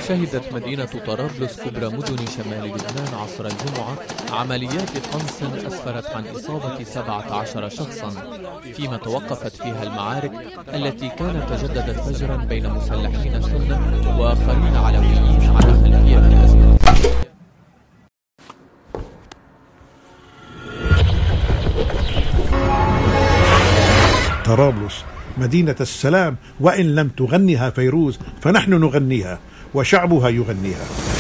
شهدت مدينة طرابلس كبرى مدن شمال لبنان عصر الجمعة عمليات قنص أسفرت عن إصابة 17 شخصا، فيما توقفت فيها المعارك التي كانت تجددت فجرا بين مسلحين سنة وآخرين علويين على خلفية الأزمة. طرابلس مدينة السلام، وإن لم تغنها فيروز فنحن نغنيها وشعبها يغنيها.